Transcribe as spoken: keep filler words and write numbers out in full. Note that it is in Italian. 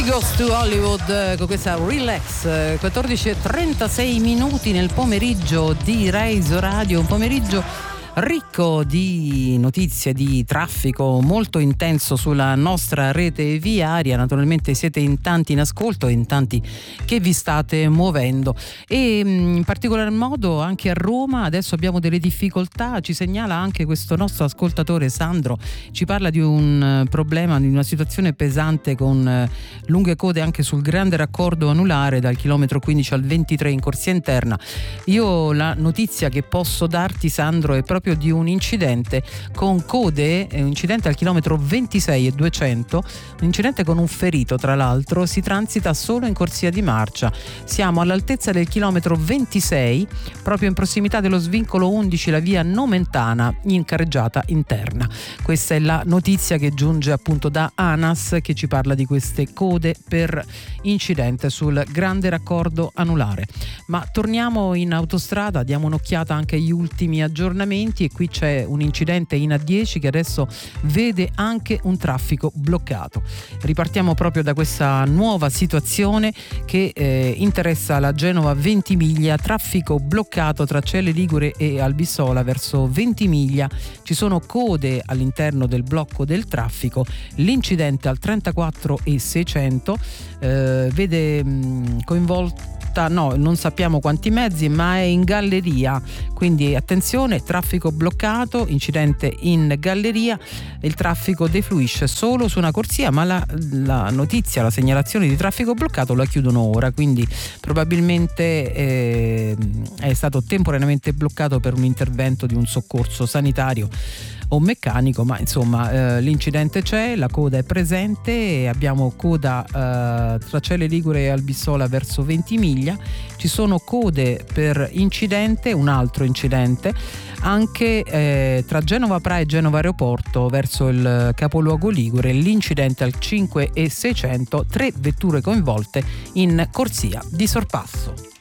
Goes to Hollywood con questa Relax. Quattordici e trentasei minuti nel pomeriggio di Reiso Radio, un pomeriggio ricco di notizie, di traffico molto intenso sulla nostra rete viaria. Naturalmente siete in tanti in ascolto e in tanti che vi state muovendo, e in particolar modo anche a Roma adesso abbiamo delle difficoltà. Ci segnala anche questo nostro ascoltatore Sandro, ci parla di un problema, di una situazione pesante con lunghe code anche sul grande raccordo anulare dal chilometro quindici al ventitré in corsia interna. Io la notizia che posso darti, Sandro, è proprio di un incidente con code, un incidente al chilometro ventisei e duecento, un incidente con un ferito. Tra l'altro si transita solo in corsia di marcia, siamo all'altezza del chilometro ventisei, proprio in prossimità dello svincolo undici, la via Nomentana in carreggiata interna. Questa è la notizia che giunge appunto da ANAS, che ci parla di queste code per incidente sul grande raccordo anulare. Ma torniamo in autostrada, diamo un'occhiata anche agli ultimi aggiornamenti, e qui c'è un incidente in A dieci che adesso vede anche un traffico bloccato. Ripartiamo proprio da questa nuova situazione che eh, interessa la Genova Ventimiglia, traffico bloccato tra Celle Ligure e Albissola verso Ventimiglia, ci sono code all'interno del blocco del traffico. L'incidente al trentaquattro e seicento eh, vede mh, coinvolto no, non sappiamo quanti mezzi, ma è in galleria, quindi attenzione, traffico bloccato, incidente in galleria. Il traffico defluisce solo su una corsia, ma la, la notizia, la segnalazione di traffico bloccato la chiudono ora, quindi probabilmente eh, è stato temporaneamente bloccato per un intervento di un soccorso sanitario o meccanico, ma insomma eh, l'incidente c'è, la coda è presente e abbiamo coda eh, tra Celle Ligure e Albissola verso Ventimiglia. Ci sono code per incidente, un altro incidente anche eh, tra Genova Pra e Genova Aeroporto verso il capoluogo ligure, l'incidente al cinque e seicento, tre vetture coinvolte in corsia di sorpasso.